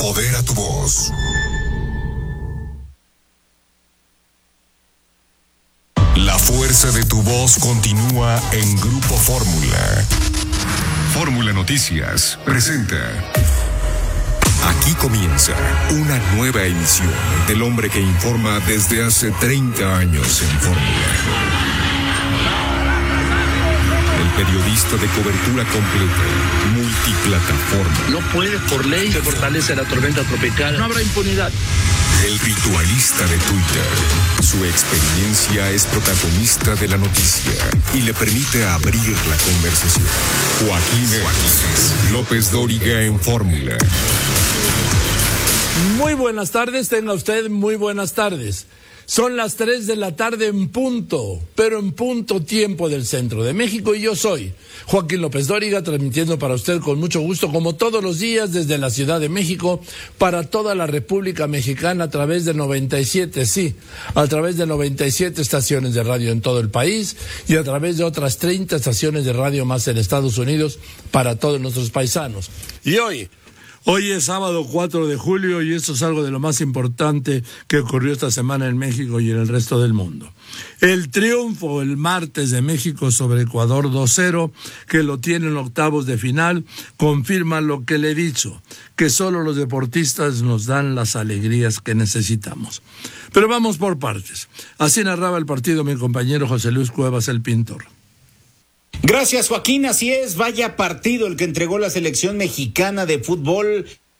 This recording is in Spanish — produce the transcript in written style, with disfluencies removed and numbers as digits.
Empodera tu voz. La fuerza de tu voz continúa en Grupo Fórmula. Fórmula Noticias presenta. Aquí comienza una nueva emisión del hombre que informa desde hace 30 años en Fórmula. El periodista de cobertura completa, multiplataforma. No puede por ley se fortalece la tormenta tropical. No habrá impunidad. El ritualista de Twitter. Su experiencia es protagonista de la noticia y le permite abrir la conversación. Joaquín López Dóriga en Fórmula. Muy buenas tardes, tenga usted muy buenas tardes. Son las 3 de la tarde en punto, pero en punto tiempo del centro de México, y yo soy Joaquín López Dóriga, transmitiendo para usted con mucho gusto, como todos los días, desde la Ciudad de México, para toda la República Mexicana, a través de 97 estaciones de radio en todo el país, y a través de otras 30 estaciones de radio más en Estados Unidos, para todos nuestros paisanos. Y Hoy es sábado 4 de julio y esto es algo de lo más importante que ocurrió esta semana en México y en el resto del mundo. El triunfo el martes de México sobre Ecuador 2-0, que lo tiene en octavos de final, confirma lo que le he dicho, que solo los deportistas nos dan las alegrías que necesitamos. Pero vamos por partes. Así narraba el partido mi compañero José Luis Cuevas, el pintor. Gracias, Joaquín. Así es, vaya partido el que entregó la selección mexicana de fútbol